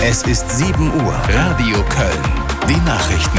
Es ist 7 Uhr. Radio Köln. Die Nachrichten.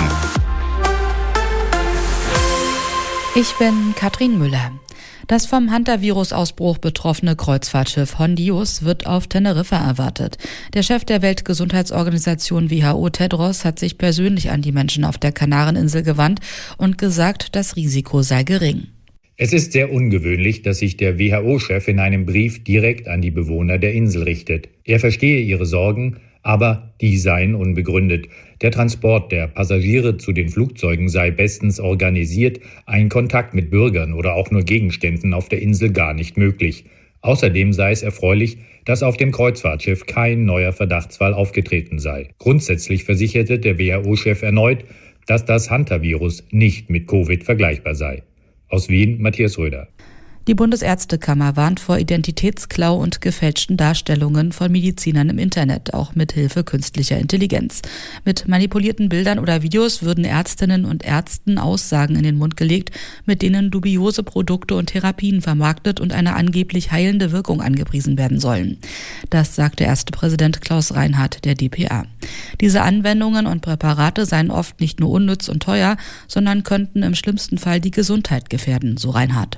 Ich bin Katrin Müller. Das vom Hantavirus-Ausbruch betroffene Kreuzfahrtschiff Hondius wird auf Teneriffa erwartet. Der Chef der Weltgesundheitsorganisation WHO, Tedros, hat sich persönlich an die Menschen auf der Kanareninsel gewandt und gesagt, das Risiko sei gering. Es ist sehr ungewöhnlich, dass sich der WHO-Chef in einem Brief direkt an die Bewohner der Insel richtet. Er verstehe ihre Sorgen, aber die seien unbegründet. Der Transport der Passagiere zu den Flugzeugen sei bestens organisiert, ein Kontakt mit Bürgern oder auch nur Gegenständen auf der Insel gar nicht möglich. Außerdem sei es erfreulich, dass auf dem Kreuzfahrtschiff kein neuer Verdachtsfall aufgetreten sei. Grundsätzlich versicherte der WHO-Chef erneut, dass das Hantavirus nicht mit Covid vergleichbar sei. Aus Wien, Matthias Röder. Die Bundesärztekammer warnt vor Identitätsklau und gefälschten Darstellungen von Medizinern im Internet, auch mit Hilfe künstlicher Intelligenz. Mit manipulierten Bildern oder Videos würden Ärztinnen und Ärzten Aussagen in den Mund gelegt, mit denen dubiose Produkte und Therapien vermarktet und eine angeblich heilende Wirkung angepriesen werden sollen. Das sagte Ärztepräsident Klaus Reinhardt der dpa. Diese Anwendungen und Präparate seien oft nicht nur unnütz und teuer, sondern könnten im schlimmsten Fall die Gesundheit gefährden, so Reinhardt.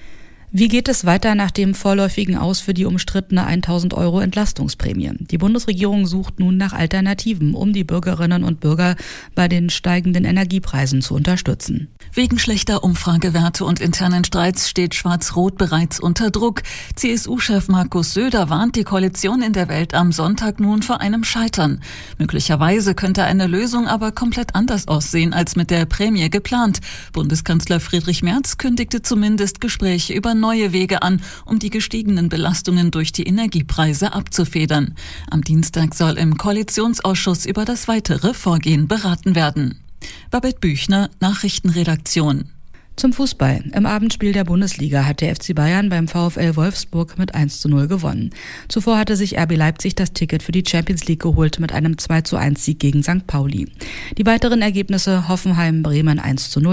Wie geht es weiter nach dem vorläufigen Aus für die umstrittene 1.000 € Entlastungsprämie? Die Bundesregierung sucht nun nach Alternativen, um die Bürgerinnen und Bürger bei den steigenden Energiepreisen zu unterstützen. Wegen schlechter Umfragewerte und internen Streits steht Schwarz-Rot bereits unter Druck. CSU-Chef Markus Söder warnt die Koalition in der Welt am Sonntag nun vor einem Scheitern. Möglicherweise könnte eine Lösung aber komplett anders aussehen als mit der Prämie geplant. Bundeskanzler Friedrich Merz kündigte zumindest Gespräche über neue Wege an, um die gestiegenen Belastungen durch die Energiepreise abzufedern. Am Dienstag soll im Koalitionsausschuss über das weitere Vorgehen beraten werden. Babette Büchner, Nachrichtenredaktion. Zum Fußball. Im Abendspiel der Bundesliga hat der FC Bayern beim VfL Wolfsburg mit 1:0 gewonnen. Zuvor hatte sich RB Leipzig das Ticket für die Champions League geholt mit einem 2:1 Sieg gegen St. Pauli. Die weiteren Ergebnisse: Hoffenheim, Bremen 1:0,